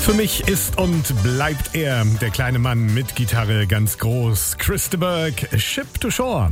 Für mich ist und bleibt er der kleine Mann mit Gitarre ganz groß. Chris de Burgh, Ship to Shore.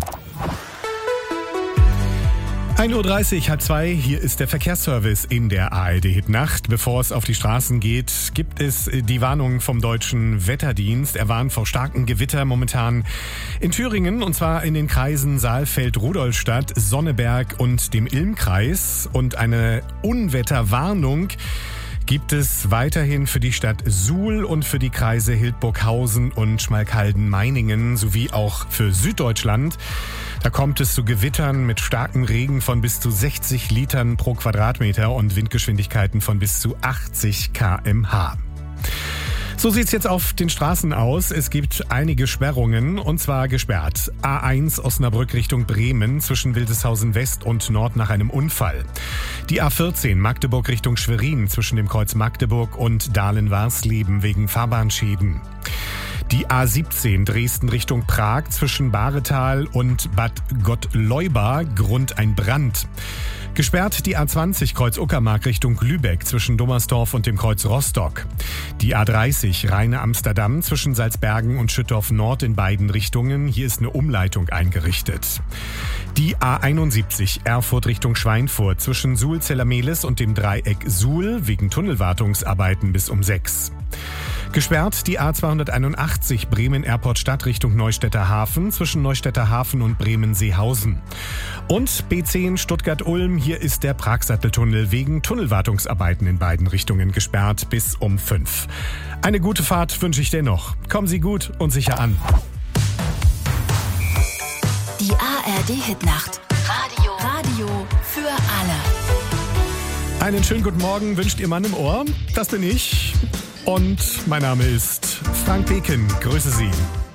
1:30 Uhr, halb zwei, hier ist der Verkehrsservice in der ARD-Hit-Nacht. Bevor es auf die Straßen geht, gibt es die Warnung vom Deutschen Wetterdienst. Er warnt vor starken Gewitter momentan in Thüringen, und zwar in den Kreisen Saalfeld-Rudolstadt, Sonneberg und dem Ilmkreis. Und eine Unwetterwarnung gibt es weiterhin für die Stadt Suhl und für die Kreise Hildburghausen und Schmalkalden-Meiningen sowie auch für Süddeutschland. Da kommt es zu Gewittern mit starkem Regen von bis zu 60 Litern pro Quadratmeter und Windgeschwindigkeiten von bis zu 80 km/h. So sieht's jetzt auf den Straßen aus. Es gibt einige Sperrungen, und zwar gesperrt. A1 Osnabrück Richtung Bremen zwischen Wildeshausen West und Nord nach einem Unfall. Die A14 Magdeburg Richtung Schwerin zwischen dem Kreuz Magdeburg und Dahlen-Warsleben wegen Fahrbahnschäden. Die A17 Dresden Richtung Prag zwischen Bahretal und Bad Gottleuba, Grund ein Brand. Gesperrt die A20 Kreuz Uckermark Richtung Lübeck zwischen Dommersdorf und dem Kreuz Rostock. Die A30 Rheine-Amsterdam zwischen Salzbergen und Schüttorf Nord in beiden Richtungen. Hier ist eine Umleitung eingerichtet. Die A71 Erfurt Richtung Schweinfurt zwischen Suhl-Zellermehlis und dem Dreieck Suhl wegen Tunnelwartungsarbeiten bis um 6. Gesperrt die A281 Bremen-Airport Stadt Richtung Neustädter Hafen zwischen Neustädter Hafen und Bremen-Seehausen. Und B10 Stuttgart-Ulm, hier ist der Pragsatteltunnel wegen Tunnelwartungsarbeiten in beiden Richtungen gesperrt bis um 5. Eine gute Fahrt wünsche ich dennoch. Kommen Sie gut und sicher an. Die ARD-Hitnacht. Radio für alle. Einen schönen guten Morgen wünscht Ihr Mann im Ohr. Das bin ich. Und mein Name ist Frank Beken. Grüße Sie.